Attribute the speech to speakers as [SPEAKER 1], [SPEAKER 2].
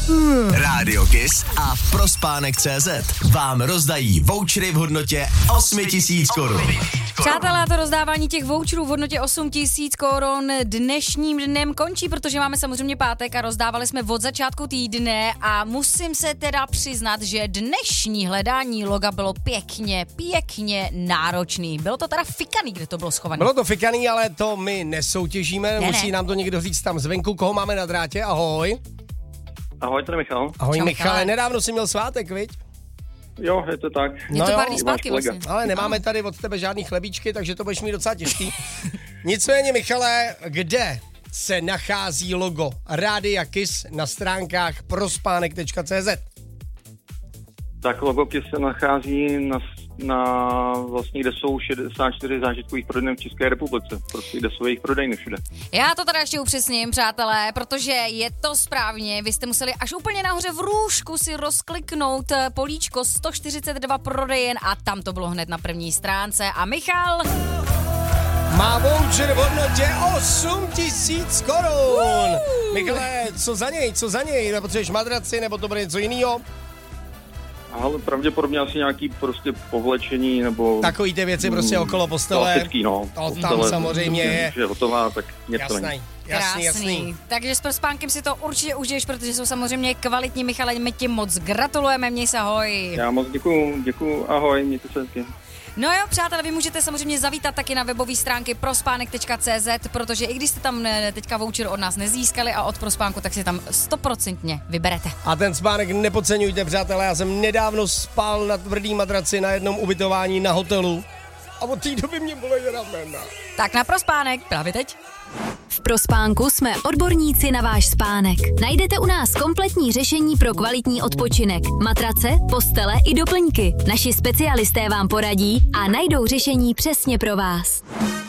[SPEAKER 1] Rádio Kiss a Prospánek.cz vám rozdají vouchery v hodnotě 8 000 korun.
[SPEAKER 2] Přátelé, to rozdávání těch voucherů v hodnotě 8 000 korun dnešním dnem končí, protože máme samozřejmě pátek a rozdávali jsme od začátku týdne a musím se teda přiznat, že dnešní hledání loga bylo pěkně náročný. Bylo to teda fikaný, kde to bylo schované.
[SPEAKER 3] Bylo to fikaný, ale to my nesoutěžíme, musí nám to někdo říct tam zvenku, koho máme na drátě. Ahoj.
[SPEAKER 4] Ahoj, tady Michal.
[SPEAKER 3] Ahoj
[SPEAKER 2] Čau,
[SPEAKER 3] Michale, nedávno jsi měl svátek, viď?
[SPEAKER 4] Jo, je to tak.
[SPEAKER 2] Je to pár dní zpátky vlastně.
[SPEAKER 3] Ale nemáme tady od tebe žádný chlebíčky, takže to budeš mít docela těžký. Nicméně, Michale, kde se nachází logo Rádia Kiss na stránkách prospánek.cz?
[SPEAKER 4] Tak logo Kiss se nachází na vlastně, kde jsou 64 zážitkových prodejen v České republice. Prostě kde jsou jejich prodejny všude.
[SPEAKER 2] Já to teda ještě upřesním, přátelé, protože je to správně. Vy jste museli až úplně nahoře v růžku si rozkliknout políčko 142 prodejen a tam to bylo hned na první stránce. A Michal
[SPEAKER 3] má voucher v hodnotě 8 000 korun. Michale, co za něj? Nepotřebuješ madraci, nebo to bude něco jiného?
[SPEAKER 4] Ale pravděpodobně asi nějaký prostě povlečení nebo...
[SPEAKER 3] Takový ty věci prostě okolo postele.
[SPEAKER 4] Klasický, no.
[SPEAKER 3] To tam samozřejmě je.
[SPEAKER 4] Je hotová, tak něco není.
[SPEAKER 3] Jasný.
[SPEAKER 2] Takže s Prospánkem si to určitě užiješ, protože jsou samozřejmě kvalitní. Michale, my ti moc gratulujeme, měj se, ahoj.
[SPEAKER 4] Já moc děkuju, ahoj, mějte se hezky.
[SPEAKER 2] No jo, přátelé, vy můžete samozřejmě zavítat taky na webové stránky prospánek.cz, protože i když jste tam teďka voucher od nás nezískali a od Prospánku, tak si tam 100% vyberete.
[SPEAKER 3] A ten spánek nepodceňujte, přátelé, já jsem nedávno spal na tvrdý madraci na jednom ubytování na hotelu a od té doby mě bolí ramena.
[SPEAKER 2] Tak na Prospánek, právě teď.
[SPEAKER 5] V Prospánku jsme odborníci na váš spánek. Najdete u nás kompletní řešení pro kvalitní odpočinek. Matrace, postele i doplňky. Naši specialisté vám poradí a najdou řešení přesně pro vás.